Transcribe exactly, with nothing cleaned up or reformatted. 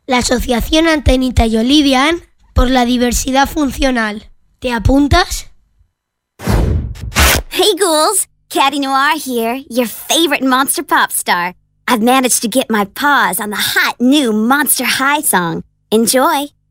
la Asociación Antenita y Olivian por la diversidad funcional. ¿Te apuntas? Hey ghouls, Caddy Noir here, your favorite Monster Pop star. I've managed to get my paws on the hot new Monster High song. Enjoy!